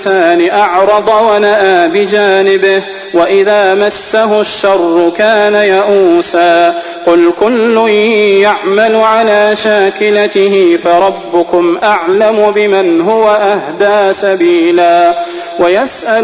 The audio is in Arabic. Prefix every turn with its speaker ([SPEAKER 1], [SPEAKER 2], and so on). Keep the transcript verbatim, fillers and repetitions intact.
[SPEAKER 1] الإنسان أعرض ونأى بجانبه وإذا مسه الشر كان يئوسا قل كل يعمل على شاكلته فربكم أعلم بمن هو أهدى سبيلا ويسأل